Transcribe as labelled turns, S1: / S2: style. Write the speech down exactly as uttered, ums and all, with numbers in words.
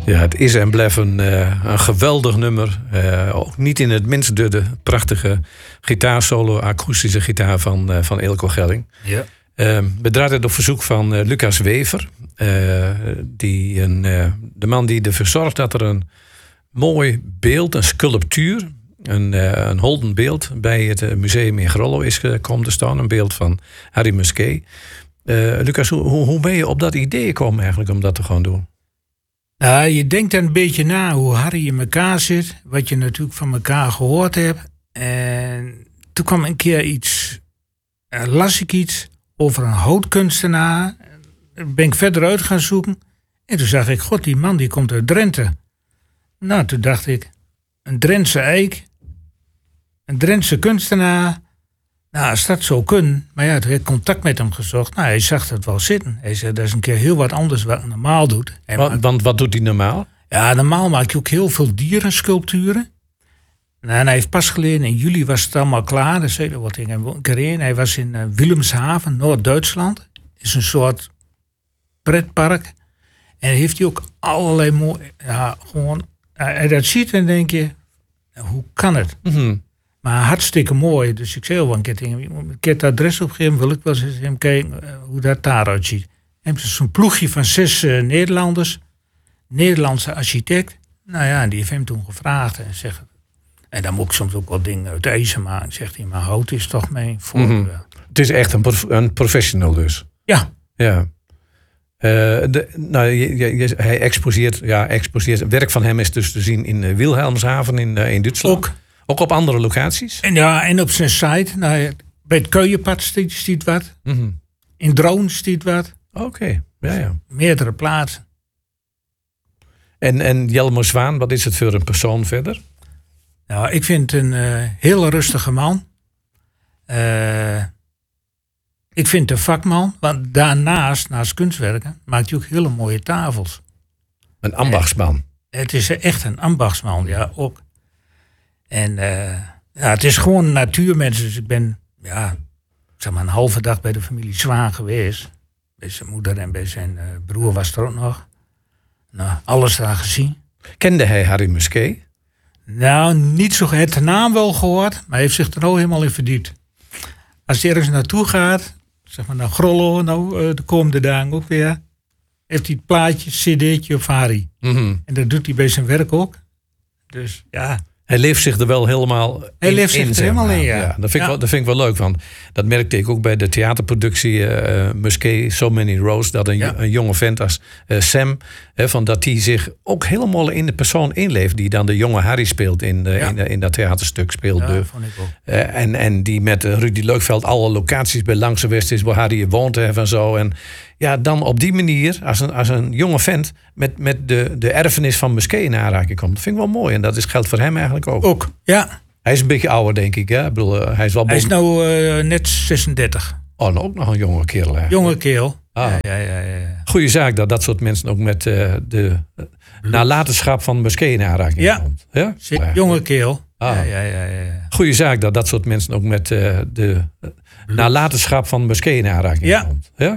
S1: Ja, het is en blijft een, uh, een geweldig nummer. Uh, ook niet in het minst door de prachtige gitaarsolo, akoestische gitaar van, uh, van Eelco Gelling.
S2: Ja.
S1: Uh, we draaiden het op verzoek van uh, Lucas Wever. Uh, die een, uh, de man die ervoor zorgt dat er een mooi beeld, een sculptuur, een, uh, een holden beeld bij het uh, museum in Grollo is uh, komen te staan. Een beeld van Harry Musquet. Uh, Lucas, hoe, hoe ben je op dat idee gekomen eigenlijk om dat te gaan doen?
S2: Nou, je denkt dan een beetje na hoe Harry in elkaar zit. Wat je natuurlijk van elkaar gehoord hebt. En toen kwam een keer iets, uh, las ik iets over een houtkunstenaar. Daar ben ik verder uit gaan zoeken. En toen zag ik, god, die man die komt uit Drenthe. Nou, toen dacht ik, een Drentse eik. Een Drentse kunstenaar. Nou, als dat zo kan. Maar ja, toen heb ik contact met hem gezocht. Nou, hij zag het wel zitten. Hij zei, dat is een keer heel wat anders wat hij normaal doet. Hij
S1: Want,
S2: maakt,
S1: want wat doet hij normaal?
S2: Ja, normaal maak je ook heel veel dierensculpturen. Nou, en hij heeft pas geleden, in juli was het allemaal klaar. Dus er wordt een keer in. Hij was in uh, Wilhelmshaven, Noord-Duitsland. Is een soort pretpark. En heeft hij ook allerlei mooie... Ja, gewoon... Als je dat ziet, dan denk je... Nou, hoe kan het?
S1: Mm-hmm.
S2: Maar hartstikke mooi. Dus ik zei al een keer tegen hem... Een keer het adres opgeven, wil ik wel eens hem kijken uh, hoe dat daaruit ziet. En zo'n ploegje van zes uh, Nederlanders. Nederlandse architect. Nou ja, die heeft hem toen gevraagd. En, zegt, en dan moet ik soms ook wel dingen uit ijzer maken. Zegt hij, maar hout is toch mijn voorkeur. Mm-hmm.
S1: Het is echt een, prof, een professional dus.
S2: Ja.
S1: Ja. Uh, de, nou, je, je, hij exposeert, ja, exposeert. Het werk van hem is dus te zien in uh, Wilhelmshaven in, uh, in Duitsland.
S2: Ook.
S1: Ook op andere locaties?
S2: En ja, en op zijn site. Nou, bij het Keuienpad stiet wat.
S1: Mm-hmm.
S2: In Droon stiet wat.
S1: Oké, okay. ja, ja.
S2: Meerdere plaatsen.
S1: En, en Jelmer Zwaan, wat is het voor een persoon verder?
S2: Nou, ik vind het een uh, heel rustige man. Uh, ik vind het een vakman. Want daarnaast, naast kunstwerken, maakt hij ook hele mooie tafels.
S1: Een ambachtsman.
S2: En het is echt een ambachtsman, ja, ook. En uh, ja, het is gewoon een natuurmens. Dus ik ben, ja, zeg maar een halve dag bij de familie Zwaan geweest. Bij zijn moeder en bij zijn uh, broer was er ook nog. Nou, alles daar gezien.
S1: Kende hij Harry Musquet?
S2: Nou, niet zo. Hij heeft de naam wel gehoord, maar hij heeft zich er ook helemaal in verdiept. Als hij ergens naartoe gaat, zeg maar naar Grollo, nou, uh, de komende dagen ook weer, heeft hij het plaatje, cd'tje of Harry.
S1: Mm-hmm.
S2: En dat doet hij bij zijn werk ook. Dus ja.
S1: Hij leeft zich er wel helemaal in.
S2: Hij leeft zich
S1: in,
S2: er
S1: zeg
S2: helemaal
S1: maar.
S2: in, ja.
S1: ja, dat, vind
S2: ja.
S1: ik wel, dat vind ik wel leuk. Want dat merkte ik ook bij de theaterproductie uh, Musquet, So Many Roses. Dat een, ja. een jonge vent als uh, Sam, hè, van dat hij zich ook helemaal in de persoon inleeft. Die dan de jonge Harry speelt in, uh, ja. in, uh, in dat theaterstuk speelde.
S2: Ja, vond ik ook.
S1: Uh, en, en die met uh, Rudy Leukveld alle locaties bij Langse West is waar Harry woont en zo. En ja, dan op die manier, als een, als een jonge vent met, met de, de erfenis van Musquet in aanraking komt. Dat vind ik wel mooi. En dat is, geldt voor hem eigenlijk ook.
S2: Ook, ja.
S1: Hij is een beetje ouder, denk ik. Hè? Ik bedoel, uh, hij is wel
S2: Hij is nou uh, net zesendertig.
S1: Oh, nou ook nog een jonge kerel. Hè?
S2: Jonge kerel.
S1: Ah.
S2: Ja, ja, ja, ja.
S1: Goeie zaak dat dat soort mensen ook met uh, de uh, nalatenschap van Musquet in aanraking
S2: ja.
S1: komt. Ja?
S2: Ja. Jonge kerel.
S1: Ah.
S2: Ja, ja, ja, ja.
S1: Goeie zaak dat dat soort mensen ook met uh, de uh, nalatenschap van Musquet in aanraking
S2: ja.
S1: komt. Ja?